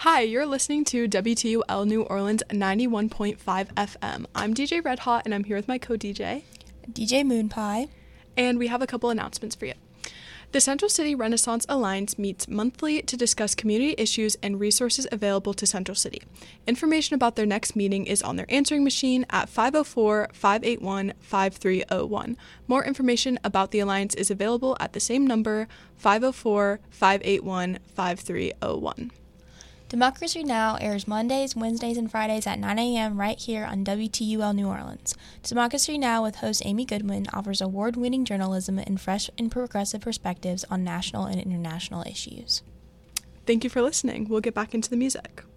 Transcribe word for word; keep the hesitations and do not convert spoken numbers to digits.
Hi, you're listening to W T U L New Orleans ninety-one point five F M. I'm D J Red Hot, and I'm here with my co-D J. D J Moon Pie. And we have a couple announcements for you. The Central City Renaissance Alliance meets monthly to discuss community issues and resources available to Central City. Information about their next meeting is on their answering machine at five oh four, five eight one, five three oh one. More information about the Alliance is available at the same number, five oh four, five eight one, five three oh one. Democracy Now! Airs Mondays, Wednesdays, and Fridays at nine a.m. right here on W T U L New Orleans. Democracy Now! With host Amy Goodwin offers award-winning journalism and fresh and progressive perspectives on national and international issues. Thank you for listening. We'll get back into the music.